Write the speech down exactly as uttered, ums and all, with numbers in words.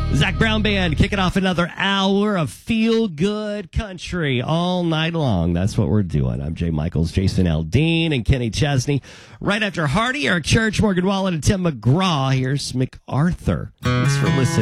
Zach Brown Band kicking off another hour of feel-good country all night long. That's what we're doing. I'm Jay Michaels, Jason Aldean, and Kenny Chesney. Right after Hardy, Eric Church, Morgan Wallen, and Tim McGraw, here's MacArthur. Thanks for listening.